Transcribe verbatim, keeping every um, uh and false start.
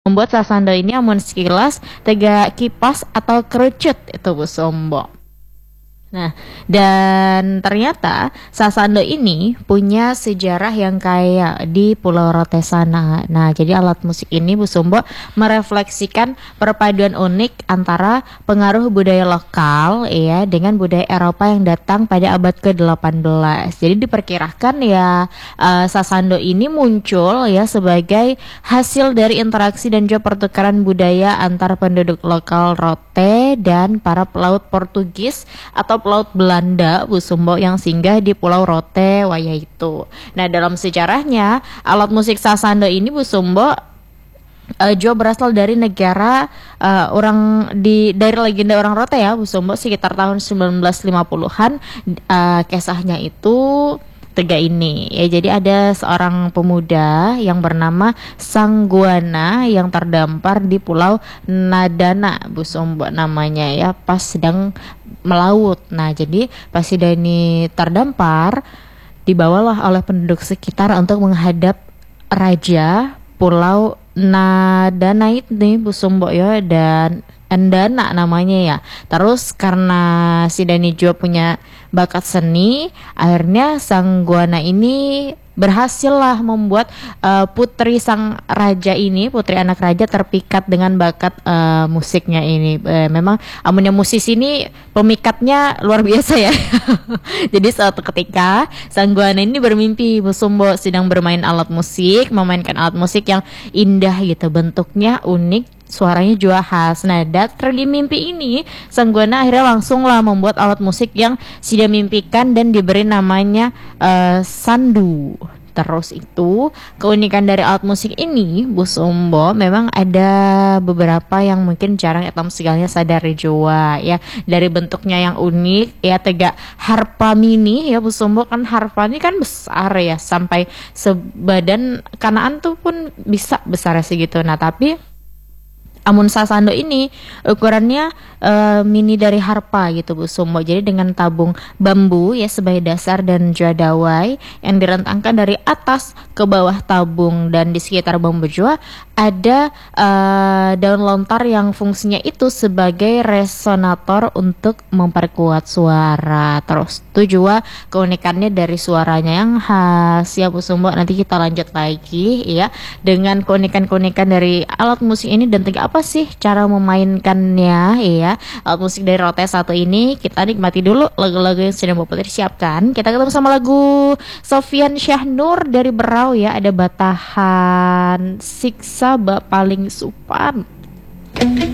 Membuat sasando ini amun sekilas tega kipas atau kerucut itu Bu Sombo. Nah, dan ternyata Sasando ini punya sejarah yang kaya di Pulau Rote sana. Nah, jadi alat musik ini Bu Sumbo merefleksikan perpaduan unik antara pengaruh budaya lokal ya dengan budaya Eropa yang datang pada abad ke delapan belas. Jadi diperkirakan ya uh, Sasando ini muncul ya sebagai hasil dari interaksi dan juga pertukaran budaya antar penduduk lokal Rote dan para pelaut Portugis atau pelaut Belanda Bu Sumbo yang singgah di Pulau Rote waya itu. Nah, dalam sejarahnya alat musik Sasando ini Bu Sumbo uh, jo berasal dari negara uh, orang di dari legenda orang Rote ya Bu Sumbo sekitar tahun sembilan belas lima puluhan. Uh, kisahnya itu Tega ini ya, jadi ada seorang pemuda yang bernama Sangguana yang terdampar di Pulau Nadana Bu Sombo namanya ya pas sedang melaut. Nah, jadi pas dia ini terdampar dibawalah oleh penduduk sekitar untuk menghadap raja Pulau Nadana ini Bu Sombo ya, dan Endana namanya ya. Terus karena si Dani juga punya bakat seni, akhirnya sang Guana ini berhasil lah membuat uh, putri sang raja ini, putri anak raja terpikat dengan bakat uh, musiknya ini. Uh, memang amunnya musisi ini pemikatnya luar biasa ya. Jadi suatu ketika sang Guana ini bermimpi Bu Sumbo sedang bermain alat musik, memainkan alat musik yang indah gitu, bentuknya unik, suaranya juga khas. Nah, dari mimpi ini sang Guana akhirnya langsung lah membuat alat musik yang sudah mimpikan dan diberi namanya uh, sandu. Terus itu keunikan dari alat musik ini Bu Sumbo memang ada beberapa yang mungkin jarang etam segalanya sadari jua ya. Dari bentuknya yang unik ya, tega harpa mini ya Bu Sumbo, kan harpa ini kan besar ya, sampai sebadan kanaan tuh pun bisa besar segitu. Nah, tapi amun Sasando ini ukurannya uh, mini dari harpa gitu Bu Sumbo. Jadi dengan tabung bambu ya sebagai dasar dan juga dawai yang direntangkan dari atas ke bawah tabung, dan di sekitar bambu juga ada uh, daun lontar yang fungsinya itu sebagai resonator untuk memperkuat suara. Terus itu juga keunikannya dari suaranya yang khas ya Bu Sumbo. Nanti kita lanjut lagi ya dengan keunikan-keunikan dari alat musik ini dan tiga apa sih cara memainkannya ya. Alat musik dari Rote satu ini kita nikmati dulu lagu-lagu yang sudah Mbak Putri siapkan. Kita ketemu sama lagu Sofyan Syahnur dari Berau ya, ada Batahan Siksa Bak Paling Supan.